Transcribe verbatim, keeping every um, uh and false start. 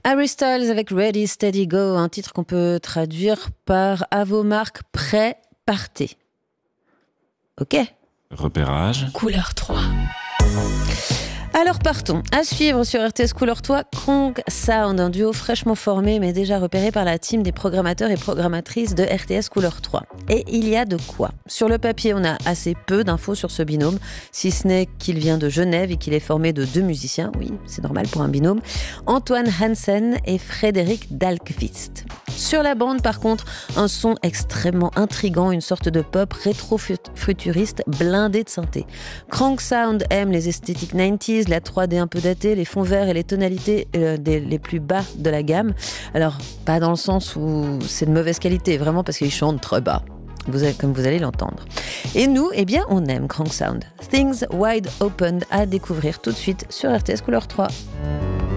Harry Styles avec Ready, Steady, Go, un titre qu'on peut traduire par « À vos marques, prêts, partez ». Ok. Repérage. Couleur trois. Alors partons. À suivre sur R T S Couleur trois, Krong Sound, un duo fraîchement formé mais déjà repéré par la team des programmateurs et programmatrices de R T S Couleur trois. Et il y a de quoi. Sur le papier, on a assez peu d'infos sur ce binôme, si ce n'est qu'il vient de Genève et qu'il est formé de deux musiciens, oui, c'est normal pour un binôme, Antoine Hansen et Frédéric Dahlqvist. Sur la bande, par contre, un son extrêmement intriguant, une sorte de pop rétro-futuriste blindé de synthé. Krong Sound aime les esthétiques quatre-vingt-dix, la trois D un peu datée, les fonds verts et les tonalités euh, des, les plus bas de la gamme. Alors, pas dans le sens où c'est de mauvaise qualité, vraiment parce qu'ils chantent très bas, vous avez, comme vous allez l'entendre. Et nous, eh bien, on aime Krong Sound. Things Wide Open à découvrir tout de suite sur R T S Couleur trois.